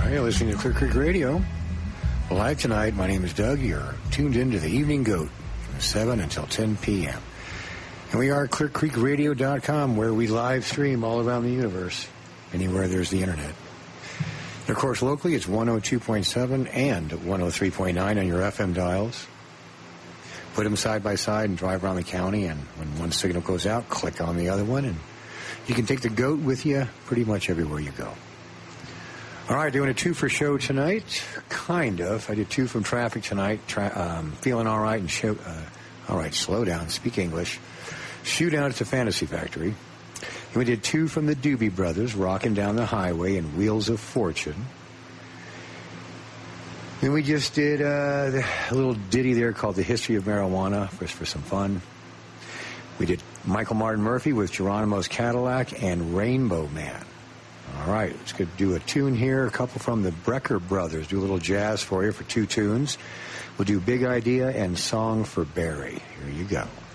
You're listening to Clear Creek Radio. Live tonight, my name is Doug. You're tuned into the Evening Goat from 7 until 10 p.m. And we are clearcreekradio.com, where we live stream all around the universe, anywhere there's the internet. And of course, locally, it's 102.7 and 103.9 on your FM dials. Put them side by side and drive around the county, and when one signal goes out, click on the other one, and you can take the goat with you pretty much everywhere you go. All right, doing a two-for show tonight, kind of. I did two from traffic tonight, feeling all right, and all right, slow down, speak English. Shootout at the Fantasy Factory. And we did two from the Doobie Brothers, Rocking Down the Highway and Wheels of Fortune. Then we just did a little ditty there called The History of Marijuana, just for some fun. We did Michael Martin Murphey with Geronimo's Cadillac and Rainbow Man. All right, let's go do a tune here. A couple from the Brecker Brothers. Do a little jazz for you for two tunes. We'll do Big Idea and Song for Barry. Here you go.